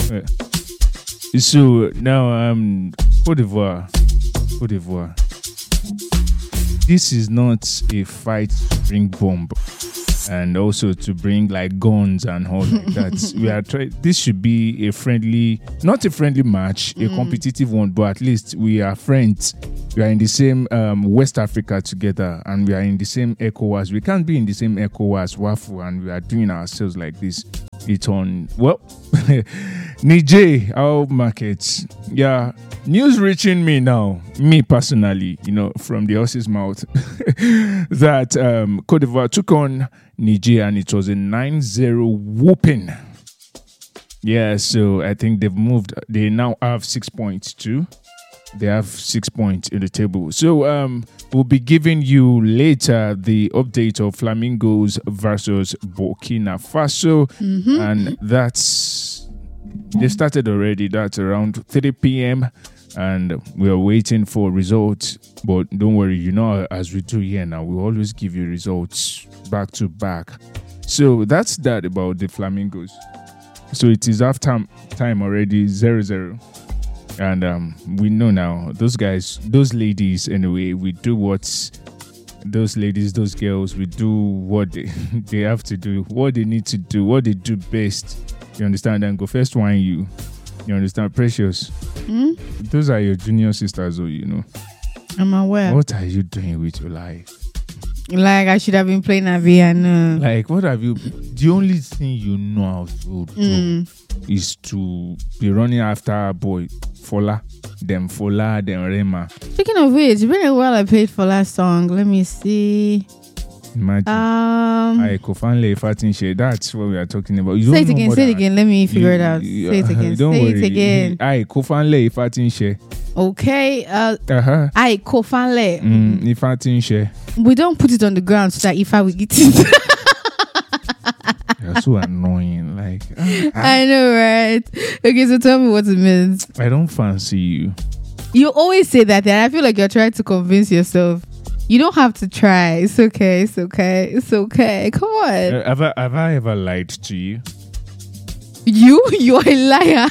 So now Cote d'Ivoire. This is not a fight to bring bomb and also to bring like guns and all like that. This should be not a friendly match, a competitive one, but at least we are friends. We are in the same West Africa together, and we are in the same ECOWAS. We can't be in the same ECOWAS, WAFU, and we are doing ourselves like this. It's on, Niger, our markets. Yeah, news reaching me now, me personally, from the horse's mouth, that Cote d'Ivoire took on Niger, and it was a 9-0 whooping. Yeah, so I think they've moved. They now have 6 points too. They have 6 points in the table. So we'll be giving you later the update of Flamingos versus Burkina Faso. And they started already. That's around 3 p.m. And we're waiting for results. But don't worry, as we do here now, we always give you results back to back. So that's that about the Flamingos. So it is half time already, 0-0. And we know now, those guys, those ladies, anyway, we do what those ladies, those girls, we do what they have to do, what they need to do, what they do best. You understand? And go first wine you. You understand? Precious. Those are your junior sisters, I'm aware. What are you doing with your life? Like, I should have been playing Aviana. Like, what have you... The only thing you know how to do is to be running after a boy. Fola, then Rema. Speaking of which, it's been a while I played Fola's song. Let me see. Imagine. I Kofanle Fatinche. That's what we are talking about. Say it again. Let me figure it out. Say it again. Don't worry. It again. I Kofanle Fatinche. Okay. I Kofanle. Fatinche. We don't put it on the ground so that if I will eat it. You're so annoying. Like I know, right? Okay, so tell me what it means. I don't fancy you. You always say that, and I feel like you're trying to convince yourself. You don't have to try. It's okay. Come on. Have I ever lied to you? You're a liar.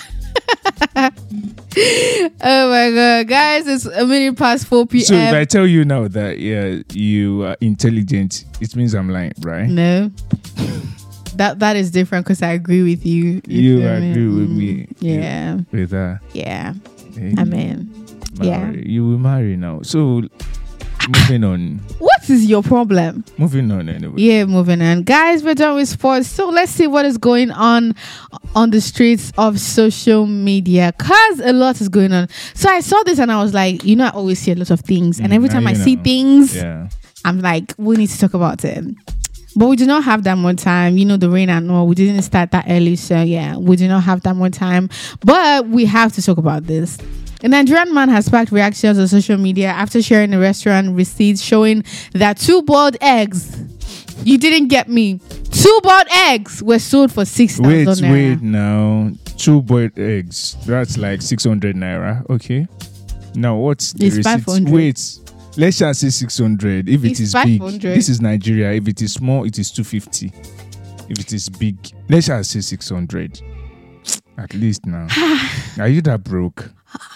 Oh my god, guys, it's a minute past 4 p.m. So if I tell you now that you are intelligent, it means I'm lying, right? No. That is different because I agree with you. You agree with me. Yeah. With that. Yeah. Hey. I mean. Yeah. You will marry now. So moving on. What is your problem? Moving on anyway. Yeah, moving on. Guys, we're done with sports. So let's see what is going on the streets of social media. Because a lot is going on. So I saw this and I was like, I always see a lot of things. And every time I see things, I'm like, we need to talk about it. But we do not have that more time. The rain and all. We didn't start that early. So yeah, we do not have that more time. But we have to talk about this. A Nigerian man has sparked reactions on social media after sharing a restaurant receipts showing that 2 boiled eggs. You didn't get me. 2 boiled eggs were sold for 6,000 naira. Wait now. 2 boiled eggs. That's like 600 naira. Okay. Now what's the receipt? 500. Wait. Let's just say 600. If it is 500. big, this is Nigeria. If it is small, it is 250. If it is big, let's just say 600. At least now. Are you that broke?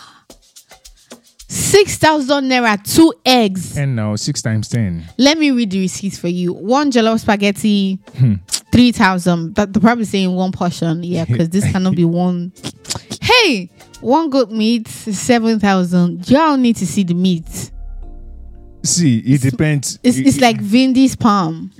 6,000 naira, 2 eggs. And now 6 times 10. Let me read the receipts for you. 1 jollof spaghetti, 3,000. They're probably saying 1 portion. Yeah, because this cannot be one. Hey, 1 goat meat, 7,000. Y'all need to see the meat. See, it depends. It's like Vindy's palm.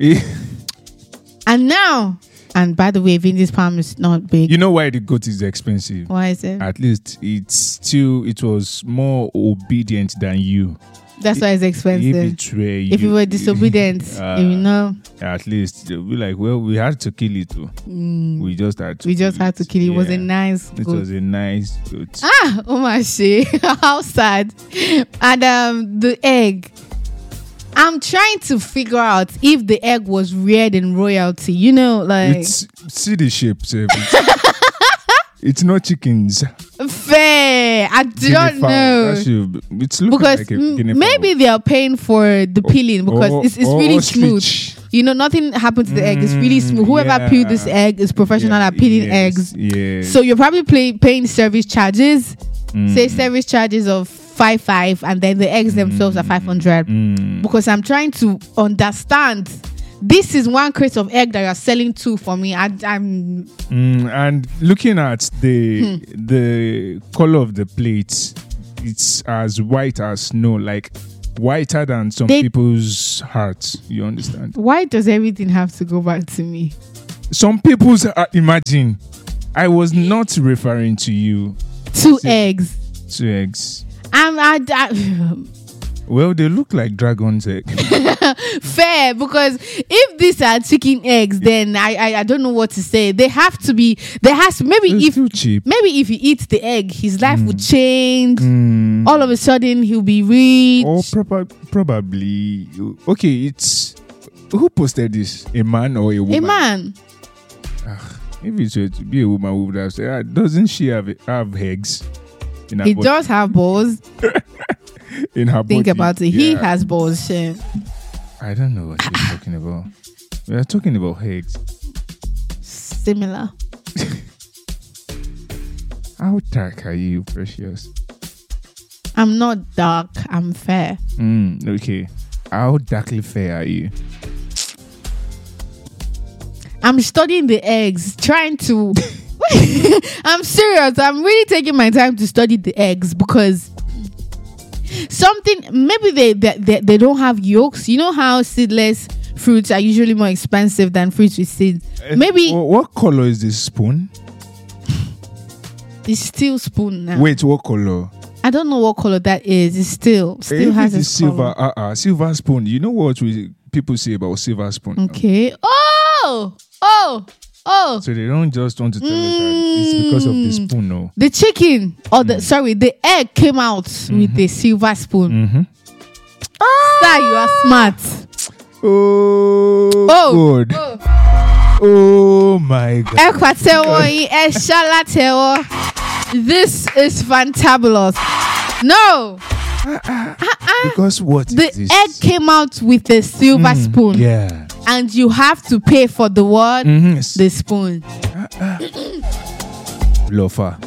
And by the way, Vindy's palm is not big. You know why the goat is expensive? Why is it? At least it was more obedient than you. That's why it's expensive. If you were disobedient, at least they'll be like, well, we had to kill it too. We just had to. kill it. It was a nice goat. It was a nice goat. Oh my shit. How sad. And the egg. I'm trying to figure out if the egg was reared in royalty. See the shape. It's not chickens. Fair. I don't know. It's looking because like a guinea fowl. Maybe they are paying for the peeling because it's really smooth. nothing happened to the egg. It's really smooth. Whoever yeah. peeled this egg is professional at peeling eggs. Yeah. So you're probably paying service charges. Say service charges of 5 and then the eggs themselves are 500. Because I'm trying to understand. This is 1 crate of egg that you're selling 2 for me. I'm and looking at the color of the plate, it's as white as snow, like whiter than some people's hearts. You understand? Why does everything have to go back to me? Some people's imagine. I was not referring to you. 2 eggs. 2 eggs. Well, they look like dragon's egg. Fair, because if these are chicken eggs, then I don't know what to say. They have to be. There has to maybe It's if too cheap. maybe if he eats the egg, his life would change. All of a sudden, he'll be rich. Or probably. Okay, it's who posted this? A man or a woman? A man. If it were to be a woman, we would have said, doesn't she have eggs? In her He body? does have balls. In her Think body. about it. He Yeah. has balls. Shit. I don't know what you're talking about. We are talking about eggs. Similar. How dark are you, Precious? I'm not dark. I'm fair. Okay. How darkly fair are you? I'm studying the eggs, trying to. I'm serious. I'm really taking my time to study the eggs because maybe they don't have yolks. You know how seedless fruits are usually more expensive than fruits with seeds. Maybe What color is this spoon? it's steel spoon now. Wait, what color? I don't know what color that is. It's still If has it a is silver. Silver spoon. You know what people say about silver spoon? Okay. Oh. So they don't just want to tell us that it's because of the spoon, no. The chicken or the egg came out with a silver spoon. Sir, you are smart. Oh, good. Oh my God. This is fantabulous. No. Because what The is this? egg came out with a silver spoon. Yeah. And you have to pay for the what? The spoon. Lofa.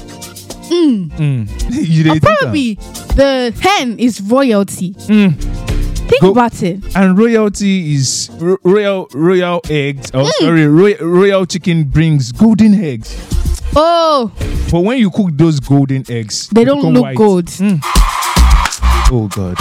You didn't think Probably the hen is royalty. Think about it. and royalty is royal eggs. Oh, sorry, royal chicken brings golden eggs. Oh, But when you cook those golden eggs, they become don't look white. good. Oh God.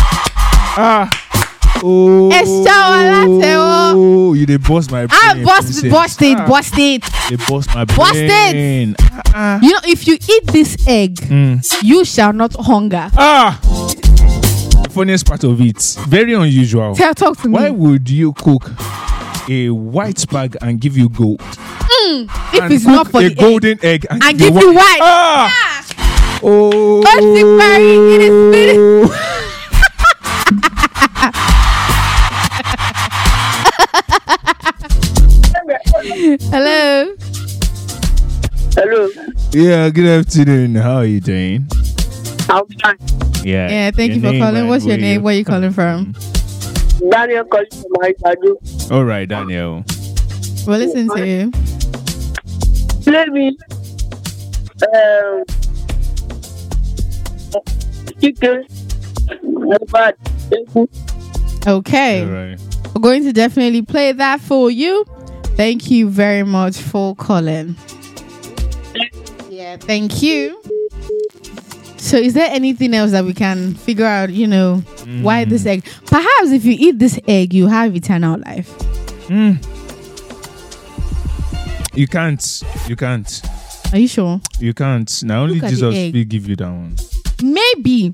Oh, you did bust my brain. Bust it. They bust my Bust brain. You know, if you eat this egg, you shall not hunger. The funniest part of it, very unusual. Talk to me. Why would you cook a white bag and give you gold? If it's not for a the golden egg and give you white. Oh. It is Hello. Hello. Yeah, good afternoon. How are you doing? I'm fine. Yeah, thank you for calling. What's your name? Where are you calling from? Daniel calling from Aisadu. All right, Daniel. Well, listen to you. Play me. Chicken. Bad. Okay. All right. We're going to definitely play that for you. Thank you very much for calling. Yeah, thank you. So is there anything else that we can figure out, why this egg? Perhaps if you eat this egg, you have eternal life. You can't. Are you sure? You can't. Now only Look at the Jesus egg. will give you that one. Maybe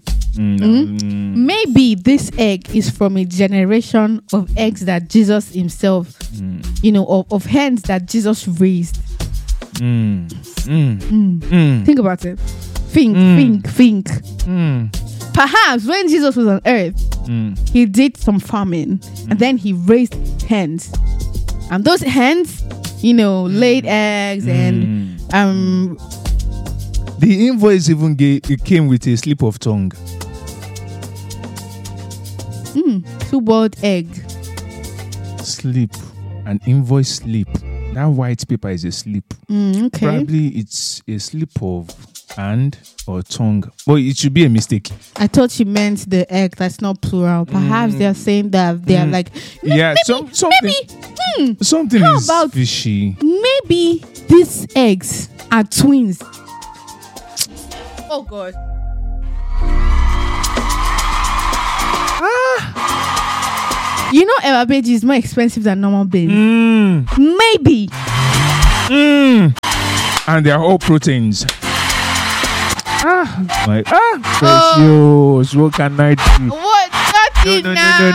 this egg is from a generation of eggs that Jesus himself, of hens that Jesus raised. Think about it. Think. Perhaps when Jesus was on earth, he did some farming and then he raised hens. And those hens, laid eggs and the invoice even came with a slip of tongue. 2 boiled egg. Sleep. An invoice slip. That white paper is a slip. Okay. Probably it's a slip of hand or tongue. But it should be a mistake. I thought she meant the egg. That's not plural. Perhaps they're saying that they're like, something How is about- fishy. maybe these eggs are twins. Oh God. You know, Eva Beji is more expensive than normal beans. Maybe. And they are all proteins. Precious. What can I do? What? Nothing now.